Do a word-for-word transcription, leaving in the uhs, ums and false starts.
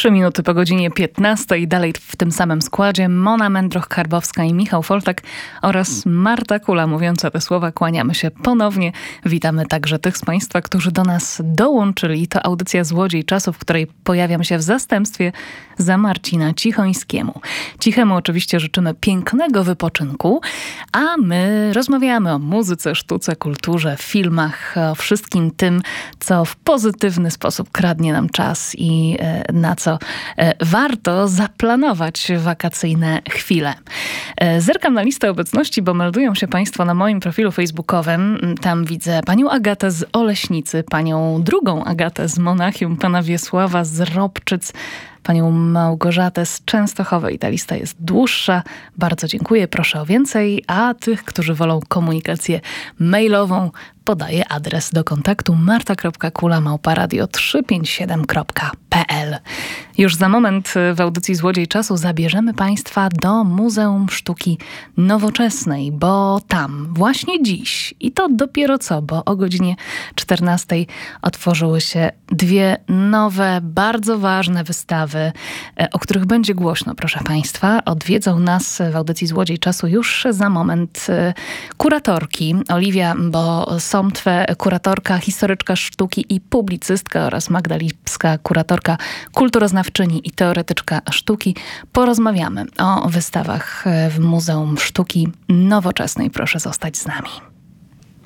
Trzy minuty po godzinie piętnastej. Dalej w tym samym składzie Mona Mędroch-Karbowska i Michał Foltak oraz Marta Kula mówiąca te słowa. Kłaniamy się ponownie. Witamy także tych z Państwa, którzy do nas dołączyli. To audycja Złodziej Czasu, w której pojawiam się w zastępstwie za Marcina Cichońskiemu. Cichemu oczywiście życzymy pięknego wypoczynku, a my rozmawiamy o muzyce, sztuce, kulturze, filmach, o wszystkim tym, co w pozytywny sposób kradnie nam czas i na co warto zaplanować wakacyjne chwile. Zerkam na listę obecności, bo meldują się Państwo na moim profilu facebookowym. Tam widzę panią Agatę z Oleśnicy, panią drugą Agatę z Monachium, pana Wiesława z Robczyc, panią Małgorzatę z Częstochowy i ta lista jest dłuższa. Bardzo dziękuję, proszę o więcej. A tych, którzy wolą komunikację mailową, podaję adres do kontaktu marta kropka kula małpa radio trzysta pięćdziesiąt siedem kropka p l. Już za moment w audycji Złodziej Czasu zabierzemy Państwa do Muzeum Sztuki Nowoczesnej, bo tam właśnie dziś, i to dopiero co, bo o godzinie czternastej otworzyły się dwie nowe, bardzo ważne wystawy, o których będzie głośno, proszę Państwa. Odwiedzą nas w audycji Złodziej Czasu już za moment kuratorki Oliwia Bo-Somtwe, kuratorka, historyczka sztuki i publicystka, oraz Magda Lipska, kuratorka, kulturoznawczyni i teoretyczka sztuki. Porozmawiamy o wystawach w Muzeum Sztuki Nowoczesnej. Proszę zostać z nami.